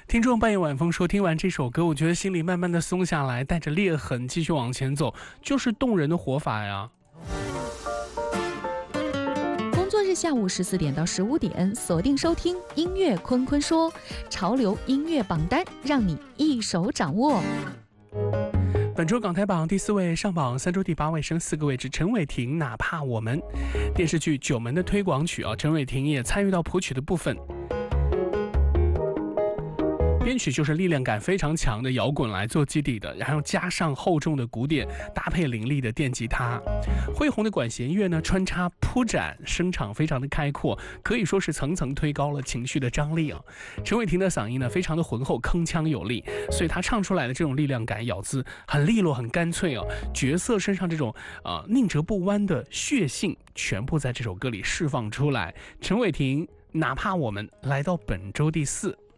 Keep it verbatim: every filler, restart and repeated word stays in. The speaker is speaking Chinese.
听众半夜晚风说，听完这首歌，我觉得心里慢慢的松下来，带着裂痕继续往前走，就是动人的活法呀。 工作日下午十四点到十五点，锁定收听音乐坤坤说，潮流音乐榜单，让你一手掌握。 本周港台榜第四位上榜，三周第八位升四个位置，陈伟霆哪怕我们。电视剧《九门》的推广曲啊，陈伟霆也参与到谱曲的部分。编曲就是力量感非常强的摇滚来做基底的，然后加上厚重的鼓点，搭配凌厉的电吉他，恢宏的管弦乐呢穿插铺展，声场非常的开阔，可以说是层层推高了情绪的张力啊。陈伟霆的嗓音呢非常的浑厚，铿锵有力，所以他唱出来的这种力量感，咬字很利落，很干脆啊。角色身上这种呃宁折不弯的血性，全部在这首歌里释放出来。陈伟霆哪怕我们来到本周第四。